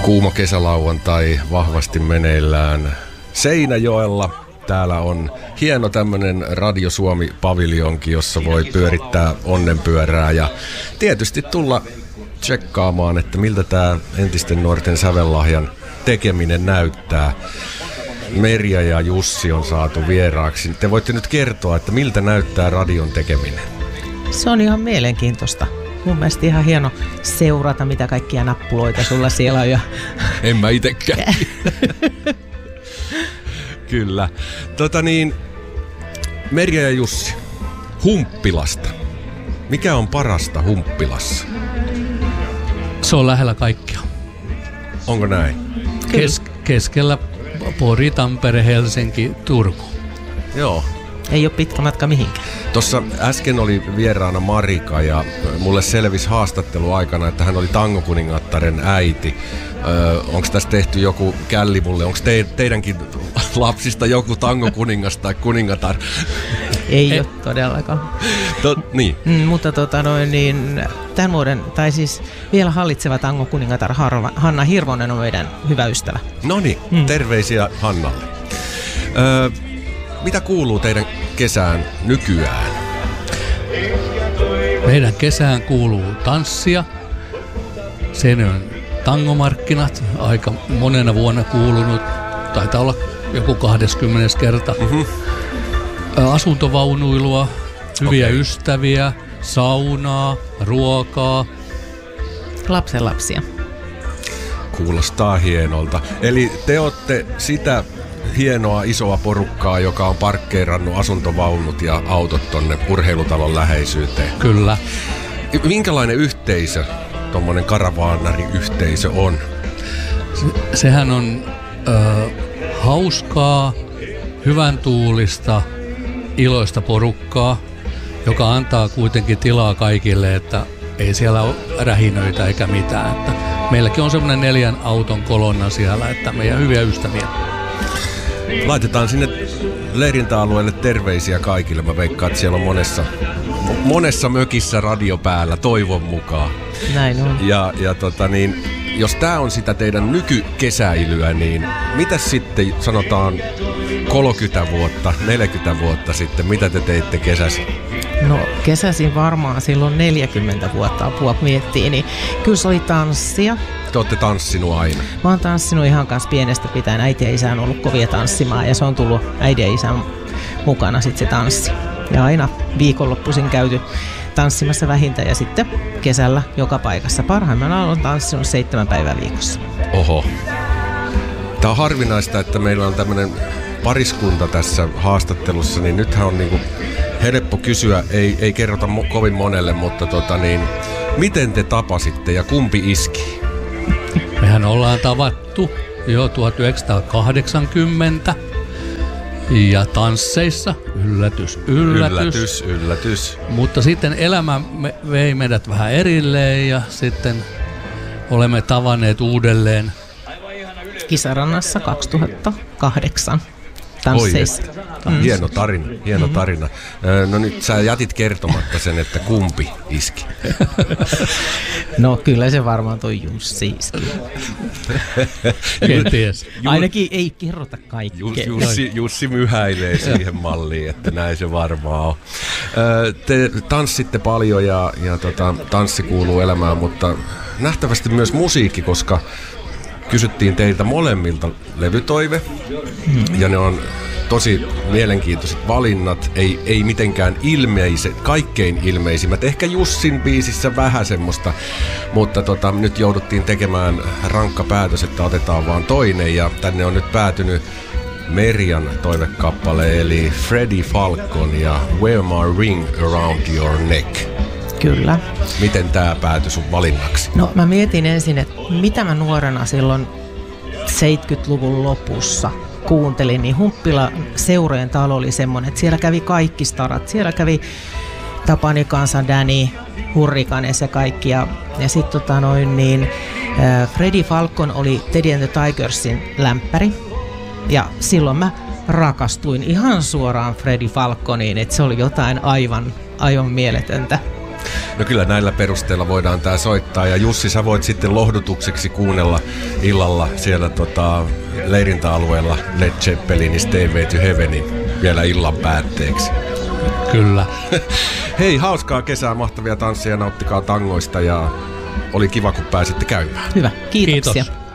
Kuuma kesälauantai vahvasti meneillään Seinäjoella. Täällä on hieno tämmönen Radio Suomi-paviljonki, jossa voi pyörittää onnenpyörää ja tietysti tulla tsekkaamaan, että miltä tämä entisten nuorten sävellahjan tekeminen näyttää. Merja ja Jussi on saatu vieraaksi. Te voitte nyt kertoa, että miltä näyttää radion tekeminen. Se on ihan mielenkiintoista. Mun mielestä ihan hieno seurata, mitä kaikkia nappuloita sulla siellä on. En mä itekään. Kyllä. Merja ja Jussi, Humppilasta. Mikä on parasta Humppilassa? Se on lähellä kaikkea. Onko näin? Keskellä Pori, Tampere, Helsinki, Turku. Joo. Ei ole pitkä matka mihinkään. Tuossa äsken oli vieraana Marika ja mulle selvisi haastattelu aikana, että hän oli tangokuningattaren äiti. Onko tässä tehty joku källi mulle? Onko teidänkin lapsista joku tangokuningas tai kuningatar? Ei ole todellakaan. Niin. Mutta tämän vuoden, tai siis vielä hallitseva tangokuningatar Hanna Hirvonen on meidän hyvä ystävä. Noniin, terveisiä Hannalle. Mitä kuuluu teidän kesään nykyään? Meidän kesään kuuluu tanssia. Sen on tangomarkkinat, aika monena vuonna kuulunut. Taitaa olla joku 20. kerta. Asuntovaunuilua, hyviä ystäviä, saunaa, ruokaa. Lapsenlapsia. Kuulostaa hienolta. Eli te olette sitä hienoa isoa porukkaa, joka on parkkeerannut asuntovaunut ja autot tonne urheilutalon läheisyyteen. Kyllä. Minkälainen yhteisö, tommonen karavaanariyhteisö on? Sehän on hauskaa, hyvän tuulista, iloista porukkaa, joka antaa kuitenkin tilaa kaikille, että ei siellä ole rähinöitä eikä mitään. Että meilläkin on semmoinen 4 auton kolonna siellä, että meidän hyviä ystäviä. Laitetaan sinne leirintäalueelle terveisiä kaikille. Mä veikkaan, että siellä on monessa mökissä radio päällä, toivon mukaan. Näin on. Ja jos tää on sitä teidän nykykesäilyä, niin mitä sitten sanotaan 30 vuotta, 40 vuotta sitten, mitä te teitte kesäsi? No kesäsin varmaan silloin 40 vuotta apua miettii, niin kyllä se oli tanssia. Te olette tanssinut aina? Mä oon tanssinut ihan kanssa pienestä pitäen. Äiti ja isä on ollut kovia tanssimaan ja se on tullut äidin ja isän mukana sitten se tanssi. Ja aina viikonloppuisin käyty tanssimassa vähintään ja sitten kesällä joka paikassa. Parhaimmillaan olen tanssinut 7 päivää viikossa. Oho. Tää on harvinaista, että meillä on tämmönen pariskunta tässä haastattelussa, niin nythän on niinku helppo kysyä, ei kerrota kovin monelle, mutta miten te tapasitte ja kumpi iski? Mehän ollaan tavattu jo 1980 ja tansseissa, yllätys. Mutta sitten elämä vei meidät vähän erilleen ja sitten olemme tavanneet uudelleen. Kisarannassa 2008 tansseissa. Hieno tarina. No nyt sä jätit kertomatta sen, että kumpi iski. No kyllä se varmaan toi Jussi iski. Kenties. Ainakin ei kerrota kaikkea. Jussi myhäilee siihen malliin, että näin se varmaan on. Te tanssitte paljon ja tanssi kuuluu elämään, mutta nähtävästi myös musiikki, koska kysyttiin teiltä molemmilta levytoive ja ne on tosi mielenkiintoiset valinnat, ei mitenkään kaikkein ilmeisimmät. Ehkä Jussin biisissä vähän semmoista, mutta nyt jouduttiin tekemään rankka päätös, että otetaan vaan toinen ja tänne on nyt päätynyt Merjan toivekappale eli Freddie Falcon ja Wear My Ring Around Your Neck. Kyllä. Miten tää päätyi sun valinnaksi? No mä mietin ensin, että mitä mä nuorena silloin 70-luvun lopussa kuuntelin, niin Humppila seurojen talo oli semmoinen, että siellä kävi kaikki starat. Siellä kävi Tapani Kansa, Danny, Hurricanes ja kaikki. Ja sitten Freddie Falcon oli Teddy and the Tigersin lämpäri. Ja silloin mä rakastuin ihan suoraan Freddie Falconiin, että se oli jotain aivan mieletöntä. No kyllä näillä perusteella voidaan tää soittaa. Ja Jussi, sä voit sitten lohdutukseksi kuunnella illalla siellä leirintäalueella Led Zeppelinin Stairway to Heavenin vielä illan päätteeksi. Kyllä. Hei, hauskaa kesää, mahtavia tansseja, nauttikaa tangoista ja oli kiva kun pääsitte käymään. Hyvä, kiitoksia. Kiitos.